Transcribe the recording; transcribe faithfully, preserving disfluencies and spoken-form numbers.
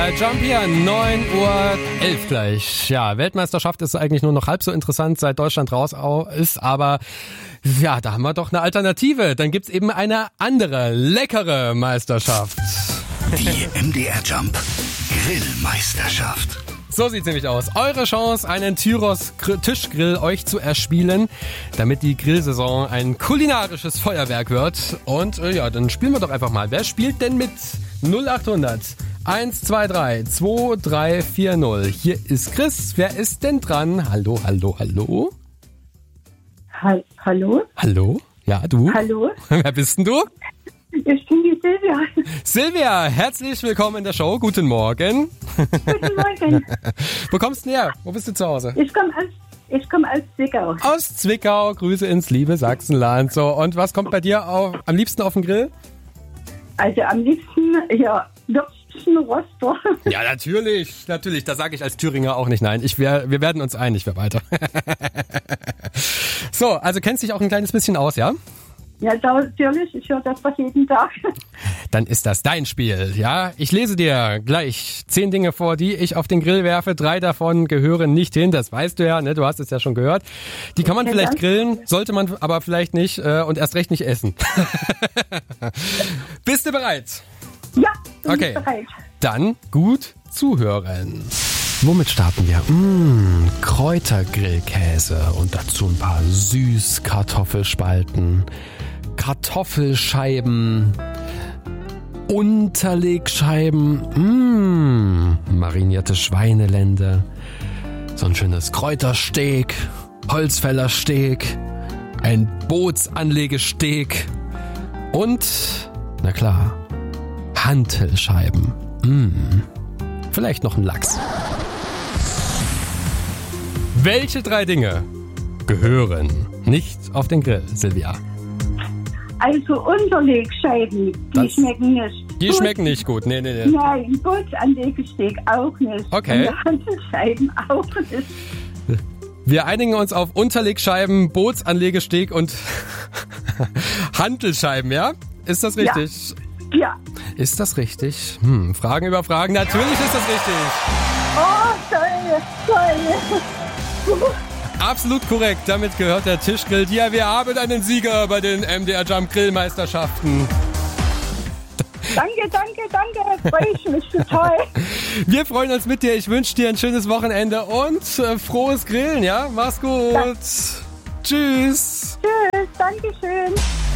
Jump hier, neun Uhr elf gleich. Ja, Weltmeisterschaft ist eigentlich nur noch halb so interessant, seit Deutschland raus ist, aber ja, da haben wir doch eine Alternative. Dann gibt's eben eine andere, leckere Meisterschaft. Die M D R Jump Grillmeisterschaft. So sieht's nämlich aus. Eure Chance, einen Tyros Tischgrill euch zu erspielen, damit die Grillsaison ein kulinarisches Feuerwerk wird. Und äh, ja, dann spielen wir doch einfach mal. Wer spielt denn mit null acht hundert eins zwei drei zwei drei vier null? Hier ist Chris. Wer ist denn dran? Hallo, hallo, hallo? Ha- hallo? Hallo? Ja, du? Hallo? Wer bist denn du? Ich bin die Silvia. Silvia, herzlich willkommen in der Show. Guten Morgen. Guten Morgen. Wo kommst du her? Wo bist du zu Hause? Ich komme aus, ich komm aus Zwickau. Aus Zwickau. Grüße ins liebe Sachsenland. So, und was kommt bei dir auf, am liebsten auf den Grill? Also am liebsten, ja, Würstchen, Roster. Ja, natürlich. Natürlich. Da sage ich als Thüringer auch nicht nein. Ich wär, wir werden uns einig, wer weiter. So, also kennst dich auch ein kleines bisschen aus, ja? Ja, natürlich. Ich höre das fast jeden Tag. Dann ist das dein Spiel, ja? Ich lese dir gleich zehn Dinge vor, die ich auf den Grill werfe. Drei davon gehören nicht hin, das weißt du ja, ne? Du hast es ja schon gehört. Die kann man Okay, vielleicht dann. grillen, sollte man aber vielleicht nicht äh, und erst recht nicht essen. Bist du bereit? Ja, bin Okay. ich bereit. Dann gut zuhören. Womit starten wir? Mmh, Kräutergrillkäse und dazu ein paar Süßkartoffelspalten, Kartoffelscheiben, Unterlegscheiben, mmh, marinierte Schweinelende, so ein schönes Kräutersteak, Holzfällersteak, ein Bootsanlegesteak und, na klar, Hantelscheiben. Mmh. Vielleicht noch ein Lachs. Welche drei Dinge gehören nicht auf den Grill, Silvia? Also Unterlegscheiben, die Das- schmecken nicht. Die Gut. schmecken nicht gut. Nee, nee, nee. Nein, Bootsanlegesteak auch nicht. Okay. Und Hantelscheiben auch nicht. Wir einigen uns auf Unterlegscheiben, Bootsanlegesteak und Hantelscheiben, ja? Ist das richtig? Ja. Ist das richtig? Hm, Fragen über Fragen. Natürlich ist das richtig. Oh, toll, toll. Absolut korrekt. Damit gehört der Tischgrill dir. Wir haben einen Sieger bei den M D R Jump Grillmeisterschaften. Danke, danke, danke. Freue ich mich total. Wir freuen uns mit dir. Ich wünsche dir ein schönes Wochenende und äh, frohes Grillen, ja? Mach's gut. Ja. Tschüss. Tschüss, danke schön.